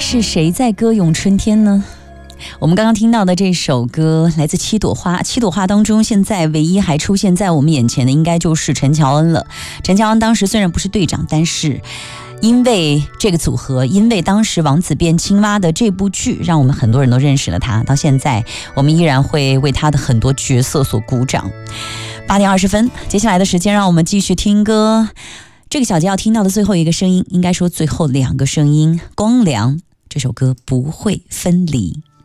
是谁在歌咏春天呢？我们刚刚听到的这首歌来自七朵花，七朵花当中现在唯一还出现在我们眼前的应该就是陈乔恩了。陈乔恩当时虽然不是队长，但是因为这个组合，因为当时王子变青蛙的这部剧，让我们很多人都认识了他，到现在我们依然会为他的很多角色所鼓掌。8点20分，接下来的时间让我们继续听歌。这个小节要听到的最后一个声音，应该说最后2个声音，光良这首歌不会分离。